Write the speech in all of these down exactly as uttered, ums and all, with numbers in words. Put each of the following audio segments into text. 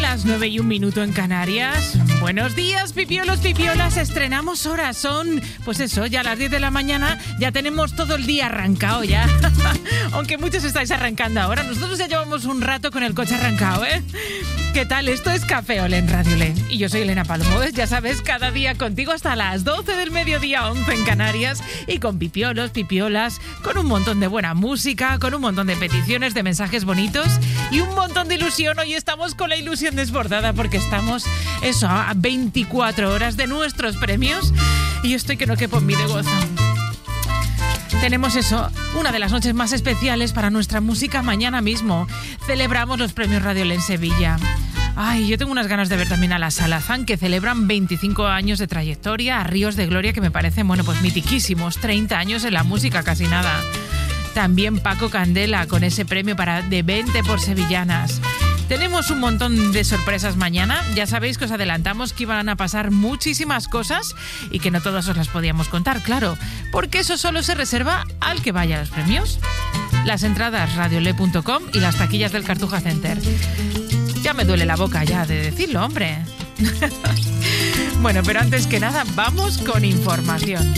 las nueve y un minuto en Canarias. Buenos días, pipiolos, pipiolas. Estrenamos horas. Son, pues eso, ya a las diez de la mañana. Ya tenemos todo el día arrancado ya. Aunque muchos estáis arrancando ahora. Nosotros ya llevamos un rato con el coche arrancado, ¿eh? ¿Qué tal? Esto es Café Olé en Radio Olé. Y yo soy Elena Palomo. Ya sabes, cada día contigo hasta las doce del mediodía, once en Canarias. Y con pipiolos, pipiolas, con un montón de buena música, con un montón de peticiones, de mensajes bonitos y un montón de ilusión. Hoy estamos con la ilusión desbordada porque estamos, eso, a veinticuatro horas de nuestros premios. Y yo estoy que no quepo en mí de gozo. Tenemos eso, una de las noches más especiales para nuestra música mañana mismo. Celebramos los premios Radio Olé en Sevilla. Ay, yo tengo unas ganas de ver también a la Salazán, que celebran veinticinco años de trayectoria, a Ríos de Gloria, que me parecen, bueno, pues mitiquísimos, treinta años en la música, casi nada. También Paco Candela, con ese premio para de veinte por sevillanas. Tenemos un montón de sorpresas mañana. Ya sabéis que os adelantamos que iban a pasar muchísimas cosas y que no todas os las podíamos contar, claro, porque eso solo se reserva al que vaya a los premios. Las entradas radiolé punto com y las taquillas del Cartuja Center. Ya me duele la boca ya de decirlo, hombre. Bueno, pero antes que nada, vamos con información.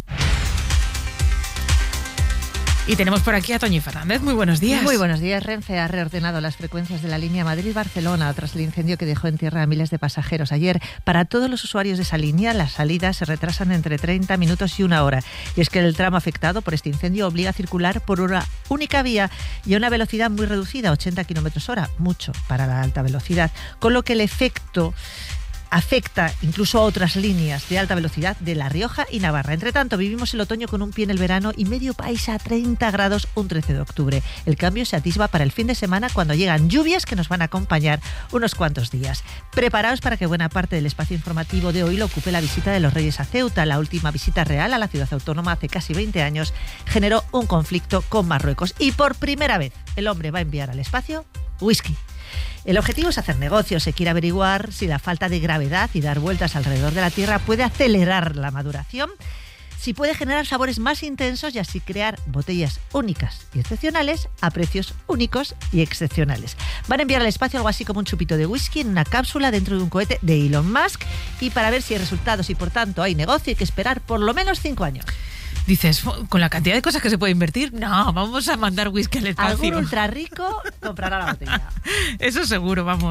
Y tenemos por aquí a Toñi Fernández. Muy buenos días. Muy buenos días. Renfe ha reordenado las frecuencias de la línea Madrid-Barcelona tras el incendio que dejó en tierra a miles de pasajeros ayer. Para todos los usuarios de esa línea, las salidas se retrasan entre treinta minutos y una hora. Y es que el tramo afectado por este incendio obliga a circular por una única vía y a una velocidad muy reducida, ochenta kilómetros hora, mucho para la alta velocidad, con lo que el efecto afecta incluso a otras líneas de alta velocidad de La Rioja y Navarra. Entre tanto, vivimos el otoño con un pie en el verano y medio país a treinta grados un trece de octubre. El cambio se atisba para el fin de semana cuando llegan lluvias que nos van a acompañar unos cuantos días. Preparaos para que buena parte del espacio informativo de hoy lo ocupe la visita de los Reyes a Ceuta. La última visita real a la ciudad autónoma hace casi veinte años generó un conflicto con Marruecos. Y por primera vez el hombre va a enviar al espacio whisky. El objetivo es hacer negocios. Se quiere averiguar si la falta de gravedad y dar vueltas alrededor de la Tierra puede acelerar la maduración, si puede generar sabores más intensos y así crear botellas únicas y excepcionales a precios únicos y excepcionales. Van a enviar al espacio algo así como un chupito de whisky en una cápsula dentro de un cohete de Elon Musk, y para ver si hay resultados y por tanto hay negocio hay que esperar por lo menos cinco años. Dices, con la cantidad de cosas que se puede invertir, no, vamos a mandar whisky al espacio. Algún ultra rico comprará la botella. Eso seguro, vamos.